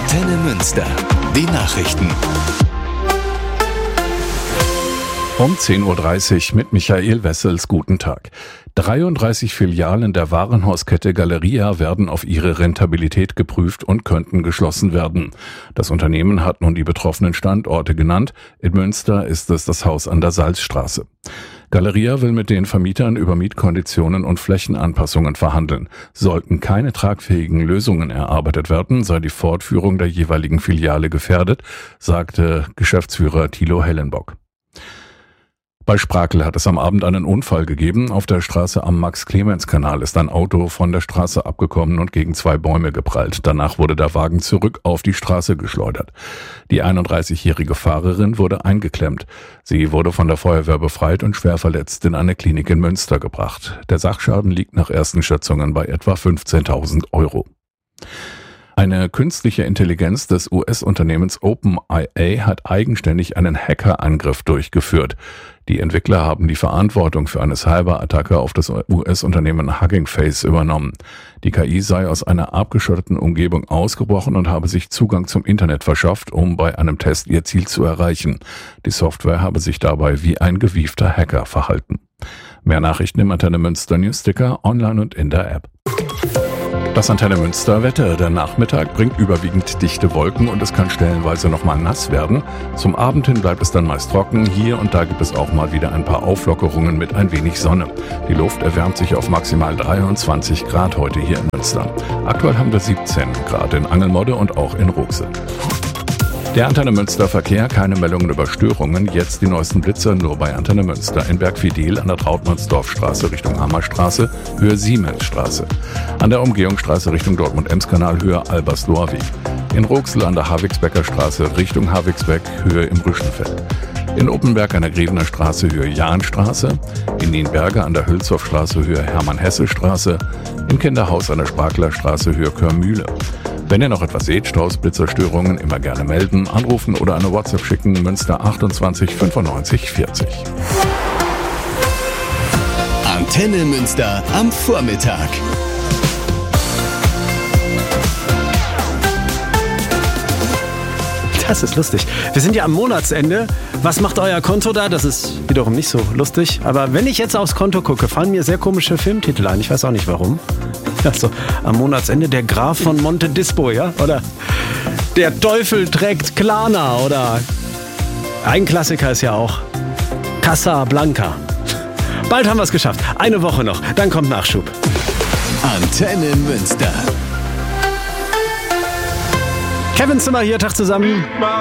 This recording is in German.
Antenne Münster. Die Nachrichten. Um 10.30 Uhr mit Michael Wessels. Guten Tag. 33 Filialen der Warenhauskette Galeria werden auf ihre Rentabilität geprüft und könnten geschlossen werden. Das Unternehmen hat nun die betroffenen Standorte genannt. In Münster ist es das Haus an der Salzstraße. Galeria will mit den Vermietern über Mietkonditionen und Flächenanpassungen verhandeln. Sollten keine tragfähigen Lösungen erarbeitet werden, sei die Fortführung der jeweiligen Filiale gefährdet, sagte Geschäftsführer Thilo Hellenbock. Bei Sprakel hat es am Abend einen Unfall gegeben. Auf der Straße am Max-Clemens-Kanal ist ein Auto von der Straße abgekommen und gegen 2 Bäume geprallt. Danach wurde der Wagen zurück auf die Straße geschleudert. Die 31-jährige Fahrerin wurde eingeklemmt. Sie wurde von der Feuerwehr befreit und schwer verletzt in eine Klinik in Münster gebracht. Der Sachschaden liegt nach ersten Schätzungen bei etwa 15.000 Euro. Eine künstliche Intelligenz des US-Unternehmens OpenAI hat eigenständig einen Hackerangriff durchgeführt. Die Entwickler haben die Verantwortung für eine Cyberattacke auf das US-Unternehmen Hugging Face übernommen. Die KI sei aus einer abgeschotteten Umgebung ausgebrochen und habe sich Zugang zum Internet verschafft, um bei einem Test ihr Ziel zu erreichen. Die Software habe sich dabei wie ein gewiefter Hacker verhalten. Mehr Nachrichten im Antenne Münster Newsticker, online und in der App. Das Antenne Münster Wetter. Der Nachmittag bringt überwiegend dichte Wolken und es kann stellenweise nochmal nass werden. Zum Abend hin bleibt es dann meist trocken. Hier und da gibt es auch mal wieder ein paar Auflockerungen mit ein wenig Sonne. Die Luft erwärmt sich auf maximal 23 Grad heute hier in Münster. Aktuell haben wir 17 Grad in Angelmodde und auch in Ruxel. Der Antenne Münster Verkehr, keine Meldungen über Störungen. Jetzt die neuesten Blitzer nur bei Antenne Münster. In Bergfidel an der Trautmannsdorfstraße Richtung Hammerstraße, Höhe Siemensstraße. An der Umgehungsstraße Richtung Dortmund-Emskanal, Höhe Albersloher Weg. In Ruxel an der Havigsbecker Straße Richtung Havigsbeck, Höhe im Rüschenfeld. In Oppenberg an der Grevener Straße, Höhe Jahnstraße. In Nienberge an der Hülshoffstraße, Höhe Hermann-Hesse-Straße. In Kinderhaus an der Spraklerstraße, Höhe Körmühle. Wenn ihr noch etwas seht, Staus, Blitzerstörungen, immer gerne melden, anrufen oder eine WhatsApp schicken, Münster 28 95 40. Antenne Münster am Vormittag. Das ist lustig. Wir sind ja am Monatsende. Was macht euer Konto da? Das ist wiederum nicht so lustig. Aber wenn ich jetzt aufs Konto gucke, fallen mir sehr komische Filmtitel ein. Ich weiß auch nicht warum. Also am Monatsende der Graf von Monte Dispo, ja? Oder der Teufel trägt Klana. Oder ein Klassiker ist ja auch Casablanca. Bald haben wir es geschafft. Eine Woche noch. Dann kommt Nachschub. Antenne Münster. Kevin Zimmer hier, Tag zusammen.